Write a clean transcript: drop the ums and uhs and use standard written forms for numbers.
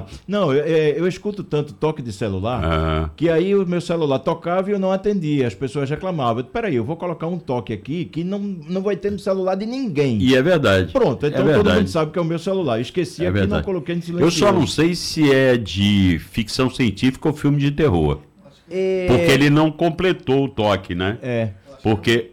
Não, eu escuto tanto toque de celular que aí o meu celular tocava e eu não atendia. As pessoas reclamavam. Peraí, eu vou colocar um toque aqui que não vai ter no celular de ninguém. E é verdade. Pronto, então todo mundo sabe que é o meu celular. Eu esqueci aqui e não coloquei no silencioso. Eu só não sei se é de ficção científica ou filme de terror. Porque ele não completou o toque, né? Porque